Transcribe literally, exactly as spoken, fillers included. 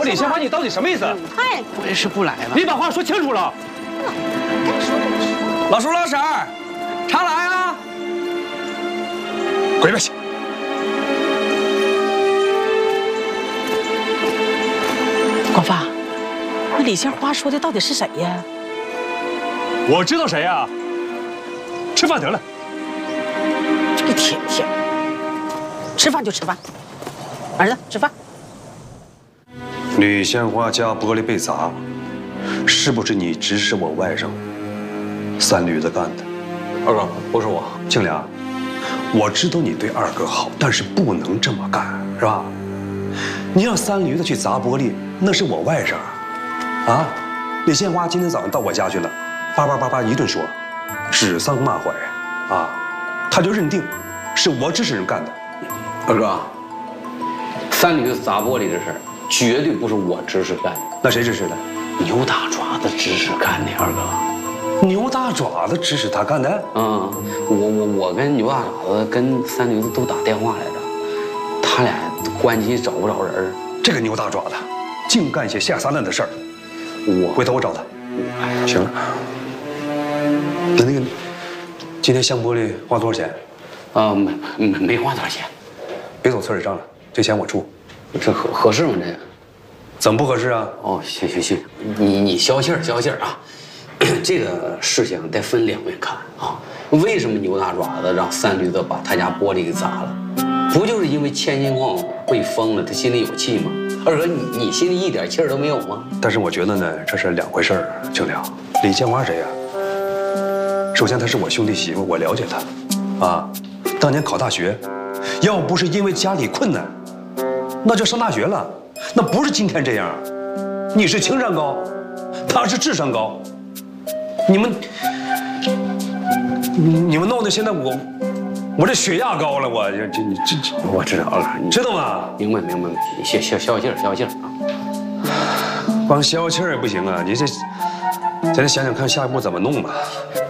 李鲜花，你到底什么意思？ 哎， 我也是不来了。 你把话说清楚了。 该说怎么说？ 老叔老婶儿，常来啊！ 滚一边去！ 广发，那李鲜花说的到底是谁呀？ 我知道谁呀？吃饭得了。 这个天天，吃饭就吃饭，儿子吃饭。 吕鲜花家玻璃被砸，是不是你指使我外甥三驴子干的？ 二哥，不是我。 庆良，我知道你对二哥好，但是不能这么干，是吧？你让三驴子去砸玻璃，那是我外甥啊！李鲜花今天早上到我家去了，叭叭叭叭一顿说，指桑骂槐啊，他就认定是我指使人干的。 二哥，三驴子砸玻璃的事儿绝对不是我指使干的， 那谁指使的？ 牛大爪子指使干的。二哥， 牛大爪子指使他干的？ 嗯，我我我跟牛大爪子跟三驴子都打电话来着，他俩关系找不着人。 这个牛大爪子，净干些下三滥的事儿。 我回头我找他。行了，那那个，今天镶玻璃花多少钱？ 啊，没没没花多少钱， 别走村里账了，这钱我出。 这合合适吗？这个？ 怎么不合适啊？ 哦，行行行，你你消气儿消气儿啊。这个事情得分两面看啊。为什么牛大爪子让三驴子把他家玻璃给砸了？不就是因为千金矿被封了，他心里有气吗？二哥，你你心里一点气儿都没有吗？ 但是我觉得呢，这是两回事儿。庆良，李建华谁呀？首先，她是我兄弟媳妇，我了解她，啊，当年考大学，要不是因为家里困难，那就上大学了，那不是今天这样。你是情商高，他是智商高，你们，你们弄得现在我。我这血压高了，我这这这这， 我知道了， 知道吗？ 明白明白，你消消消气儿消气儿啊！ 光消气儿也不行啊，你这，咱得想想看下一步怎么弄吧。